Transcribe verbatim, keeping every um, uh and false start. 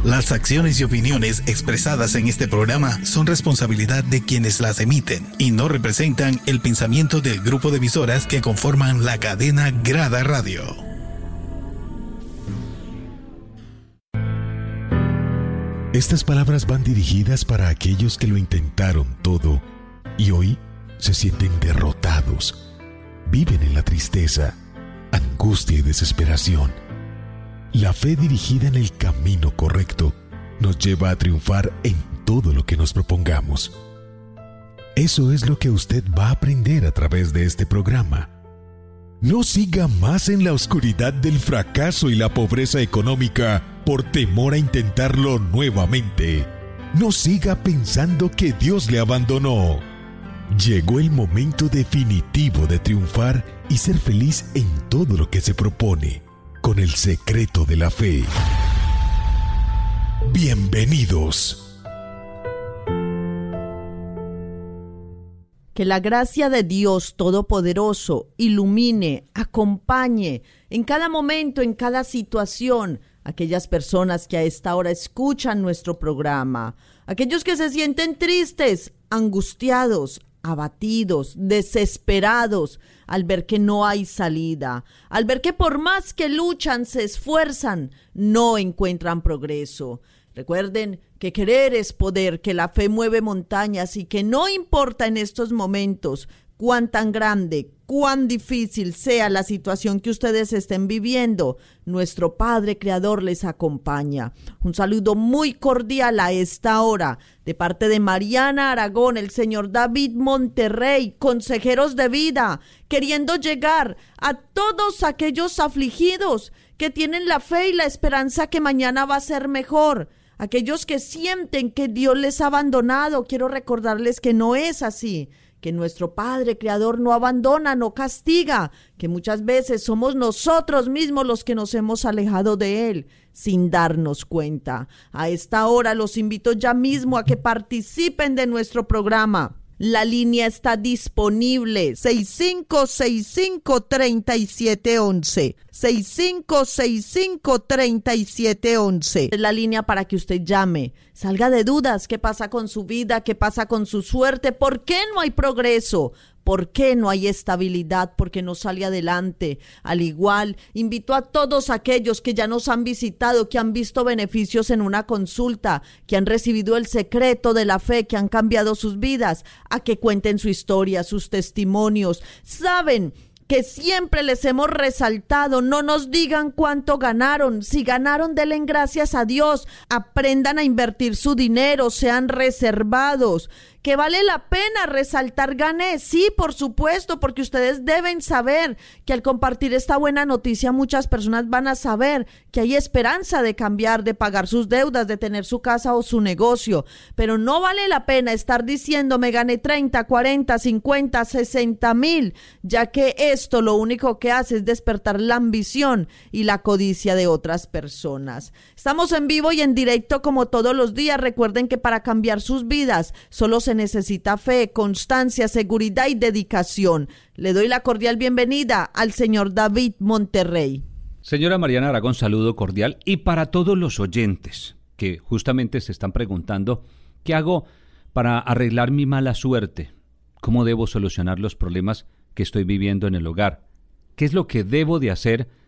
Las acciones y opiniones expresadas en este programa son responsabilidad de quienes las emiten y no representan el pensamiento del grupo de emisoras que conforman la cadena Grada Radio. Estas palabras van dirigidas para aquellos que lo intentaron todo y hoy se sienten derrotados. Viven en la tristeza, angustia y desesperación. La fe dirigida en el camino correcto nos lleva a triunfar en todo lo que nos propongamos. Eso es lo que usted va a aprender a través de este programa. No siga más en la oscuridad del fracaso y la pobreza económica por temor a intentarlo nuevamente. No siga pensando que Dios le abandonó. Llegó el momento definitivo de triunfar y ser feliz en todo lo que se propone, con el secreto de la fe. Bienvenidos. Que la gracia de Dios Todopoderoso ilumine, acompañe en cada momento, en cada situación, aquellas personas que a esta hora escuchan nuestro programa, aquellos que se sienten tristes, angustiados, abatidos, desesperados, al ver que no hay salida, al ver que por más que luchan, se esfuerzan, no encuentran progreso. Recuerden que querer es poder, que la fe mueve montañas y que no importa en estos momentos cuán tan grande, cuán difícil sea la situación que ustedes estén viviendo, nuestro Padre Creador les acompaña. Un saludo muy cordial a esta hora de parte de Mariana Aragón, el señor David Monterrey, consejeros de vida, queriendo llegar a todos aquellos afligidos que tienen la fe y la esperanza que mañana va a ser mejor. Aquellos que sienten que Dios les ha abandonado, quiero recordarles que no es así, que nuestro Padre Creador no abandona, no castiga, que muchas veces somos nosotros mismos los que nos hemos alejado de Él sin darnos cuenta. A esta hora los invito ya mismo a que participen de nuestro programa. La línea está disponible, seis cinco seis cinco, tres siete uno uno, seis cinco seis cinco, tres siete uno uno. Es la línea para que usted llame, salga de dudas, qué pasa con su vida, qué pasa con su suerte, por qué no hay progreso, por qué no hay estabilidad, por qué no sale adelante. Al igual, invito a todos aquellos que ya nos han visitado, que han visto beneficios en una consulta, que han recibido el secreto de la fe, que han cambiado sus vidas, a que cuenten su historia, sus testimonios. Saben que siempre les hemos resaltado, no nos digan cuánto ganaron, si ganaron denle gracias a Dios, aprendan a invertir su dinero, sean reservados, que vale la pena resaltar gané, sí, por supuesto, porque ustedes deben saber que al compartir esta buena noticia muchas personas van a saber que hay esperanza de cambiar, de pagar sus deudas, de tener su casa o su negocio, pero no vale la pena estar diciendo me gané treinta, cuarenta, cincuenta, sesenta mil, ya que esto lo único que hace es despertar la ambición y la codicia de otras personas. Estamos en vivo y en directo como todos los días. Recuerden que para cambiar sus vidas solo se necesita fe, constancia, seguridad y dedicación. Le doy la cordial bienvenida al señor David Monterrey. Señora Mariana Aragón, saludo cordial. Y para todos los oyentes que justamente se están preguntando, ¿qué hago para arreglar mi mala suerte? ¿Cómo debo solucionar los problemas que estoy viviendo en el hogar? ¿Qué es lo que debo de hacer